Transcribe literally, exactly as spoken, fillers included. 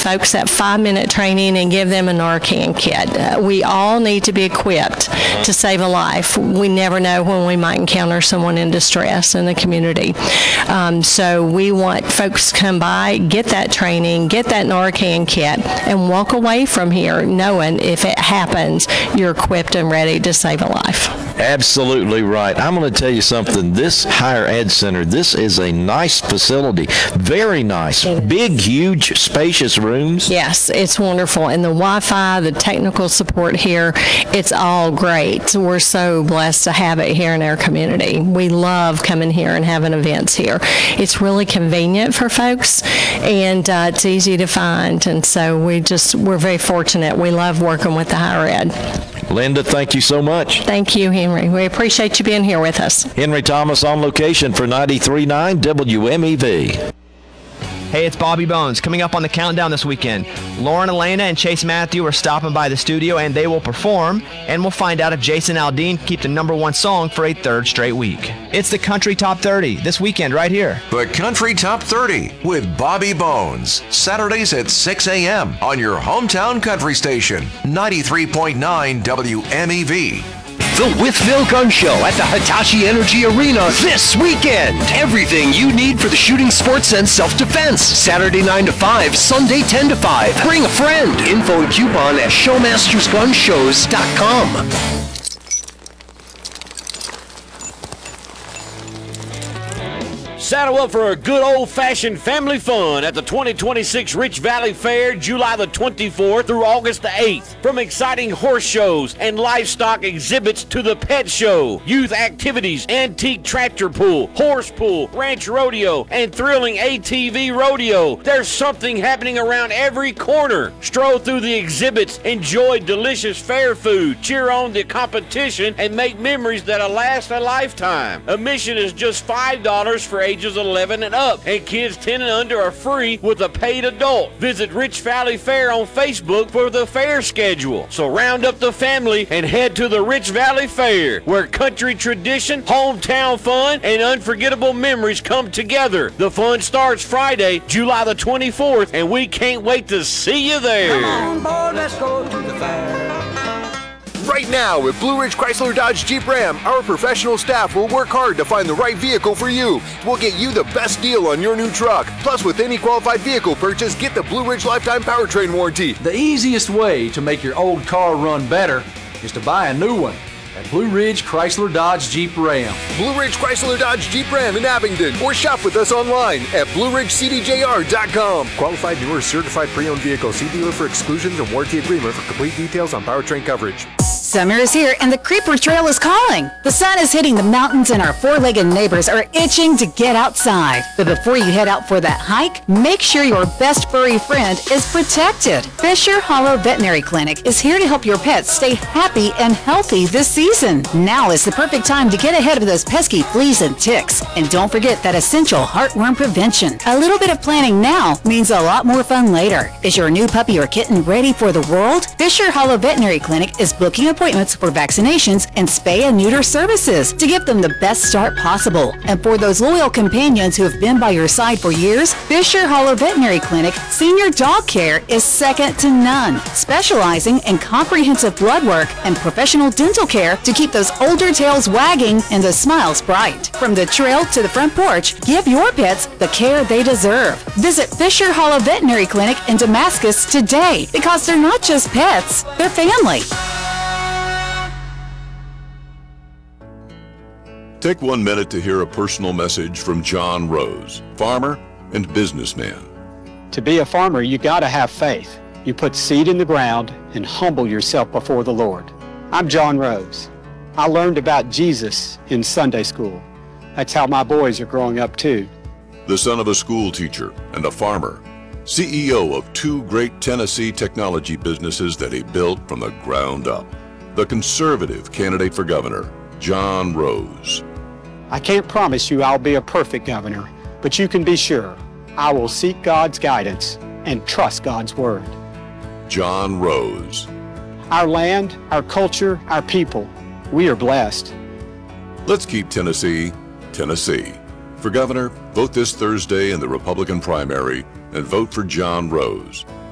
folks that five-minute training and give them a Narcan kit. Uh, we all need to be equipped to save a life. We never know when we might encounter someone in distress in the community. Um, so we want folks to come by, get that training, get that Narcan kit, and walk away from here knowing if it happens, you're equipped and ready to save a life. Absolutely right. I'm going to tell you something. This Higher Ed Center, this is a nice facility. Very nice. Big, huge, spacious rooms. Yes, it's wonderful. And the Wi-Fi, the technical support here, it's all great. We're so blessed to have it here in our community. We love coming here and having events here. It's really convenient for folks, and uh, it's easy to find. And so we just, we're very fortunate. We love working with the Higher Ed. Linda, thank you so much. Thank you, Henry. We appreciate you being here with us. Henry Thomas on location for ninety-three point nine W M E V. Hey, it's Bobby Bones. Coming up on the countdown this weekend, Lauren Elena and Chase Matthew are stopping by the studio, and they will perform, and we'll find out if Jason Aldean can keep the number one song for a third straight week. It's the Country Top thirty this weekend right here. The Country Top thirty with Bobby Bones, Saturdays at six a.m. on your hometown country station, ninety-three point nine W M E V. The Wytheville Gun Show at the Hitachi Energy Arena this weekend. Everything you need for the shooting sports and self-defense. Saturday nine to five, Sunday ten to five. Bring a friend. Info and coupon at showmasters gun shows dot com. Saddle up for a good old-fashioned family fun at the twenty twenty-six Rich Valley Fair, July the twenty-fourth through August the eighth. From exciting horse shows and livestock exhibits to the pet show, youth activities, antique tractor pull, horse pull, ranch rodeo, and thrilling A T V rodeo, there's something happening around every corner. Stroll through the exhibits, enjoy delicious fair food, cheer on the competition, and make memories that'll last a lifetime. Admission is just five dollars for ages eleven and up, and kids ten and under are free with a paid adult. Visit Rich Valley Fair on Facebook for the fair schedule. So round up the family and head to the Rich Valley Fair, where country tradition, hometown fun, and unforgettable memories come together. The fun starts Friday, July the twenty-fourth, and we can't wait to see you there. Come on, boy, let's go to the fair. Right now with Blue Ridge Chrysler Dodge Jeep Ram, our professional staff will work hard to find the right vehicle for you. We'll get you the best deal on your new truck. Plus, with any qualified vehicle purchase, get the Blue Ridge Lifetime Powertrain Warranty. The easiest way to make your old car run better is to buy a new one at Blue Ridge Chrysler Dodge Jeep Ram. Blue Ridge Chrysler Dodge Jeep Ram in Abingdon, or shop with us online at blue ridge c d j r dot com. Qualified newer certified pre-owned vehicle. See dealer for exclusions and warranty agreement for complete details on powertrain coverage. Summer is here and the Creeper Trail is calling. The sun is hitting the mountains and our four-legged neighbors are itching to get outside. But before you head out for that hike, make sure your best furry friend is protected. Fisher Hollow Veterinary Clinic is here to help your pets stay happy and healthy this season. Now is the perfect time to get ahead of those pesky fleas and ticks. And don't forget that essential heartworm prevention. A little bit of planning now means a lot more fun later. Is your new puppy or kitten ready for the world? Fisher Hollow Veterinary Clinic is booking appointments for vaccinations and spay and neuter services to give them the best start possible. And for those loyal companions who have been by your side for years, Fisher Hollow Veterinary Clinic Senior Dog Care is second to none, specializing in comprehensive blood work and professional dental care to keep those older tails wagging and the smiles bright. From the trail to the front porch, give your pets the care they deserve. Visit Fisher Hollow Veterinary Clinic in Damascus today, because they're not just pets, they're family. Take one minute to hear a personal message from John Rose, farmer and businessman. To be a farmer, you gotta have faith. You put seed in the ground and humble yourself before the Lord. I'm John Rose. I learned about Jesus in Sunday school. That's how my boys are growing up too. The son of a school teacher and a farmer, C E O of two great Tennessee technology businesses that he built from the ground up. The conservative candidate for governor, John Rose. I can't promise you I'll be a perfect governor, but you can be sure I will seek God's guidance and trust God's word. John Rose. Our land, our culture, our people, we are blessed. Let's keep Tennessee, Tennessee. For governor, vote this Thursday in the Republican primary and vote for John Rose.